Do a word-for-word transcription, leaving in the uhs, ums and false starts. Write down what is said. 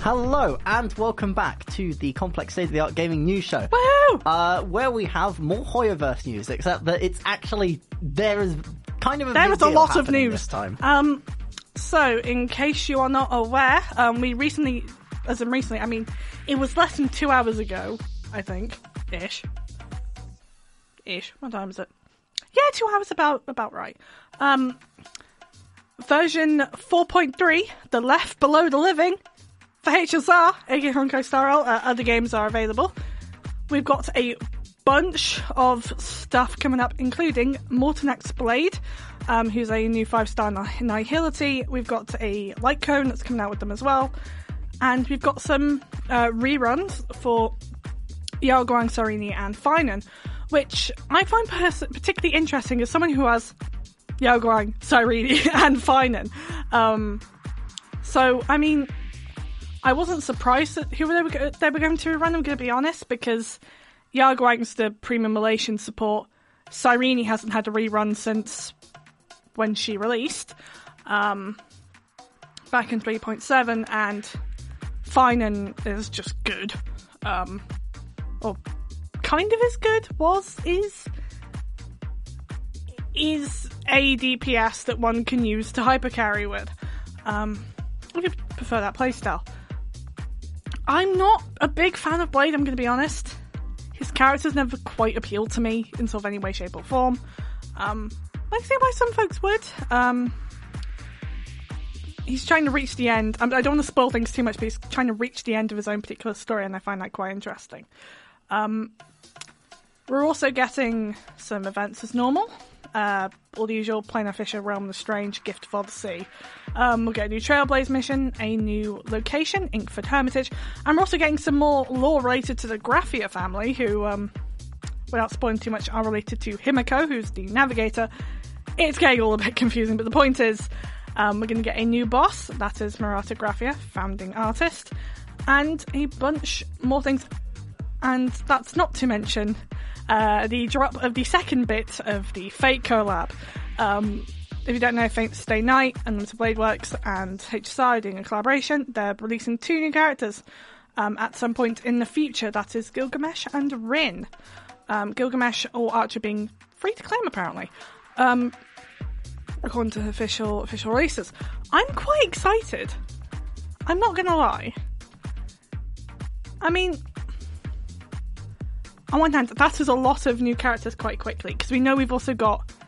Hello and welcome back to the Complex State of the Art Gaming News Show. Woo! Uh, where we have more Hoyoverse news, except that it's actually there is kind of a there big is a deal lot of happening news this time. Um, so in case you are not aware, um, we recently, as in recently, I mean, it was less than two hours ago, I think, ish, ish. What time is it? Yeah, two hours about about right. Um, version four point three, The Left Below the Living. For H S R, aka Honkai Star Rail, uh, other games are available. We've got a bunch of stuff coming up, including Morton X Blade, um, who's a new five-star Nihility. We've got a Light Cone that's coming out with them as well. And we've got some uh, reruns for Yaoguang, Sarini, and Finan, which I find pers- particularly interesting as someone who has Yaoguang, Sarini, and Finan. Um, so, I mean... I wasn't surprised that who they were, they were going to run, I'm going to be honest, because Yaoguang's the premium Malaysian support. Sarini hasn't had a rerun since when she released, um, back in three point seven, and Finan is just good. Um, or kind of as good, was, is, is a D P S that one can use to hypercarry with. Um, I would prefer that playstyle. I'm not a big fan of Blade, I'm going to be honest. His character's never quite appealed to me in sort of any way, shape or form. Um, I can see why some folks would. Um, he's trying to reach the end. I don't want to spoil things too much, but he's trying to reach the end of his own particular story, and I find that quite interesting. Um, we're also getting some events as normal. Uh, all the usual Planar Fisher, Realm of the Strange, Gift of Odyssey. Um, we'll get a new Trailblaze mission, a new location, Inkford Hermitage, and we're also getting some more lore related to the Graphia family, who, um, without spoiling too much, are related to Himiko, who's the navigator. It's getting all a bit confusing, but the point is, um, we're going to get a new boss, that is Murata Graphia, founding artist, and a bunch more things. And that's not to mention uh, the drop of the second bit of the Fate collab. Um, if you don't know, Fate Stay Night and Limited Blade Works and H S R are doing a collaboration. They're releasing two new characters um, at some point in the future. That is Gilgamesh and Rin. Um, Gilgamesh or Archer being free to claim, apparently, um, according to official official releases. I'm quite excited. I'm not going to lie. I mean... on one hand, that is a lot of new characters quite quickly, because we know we've also got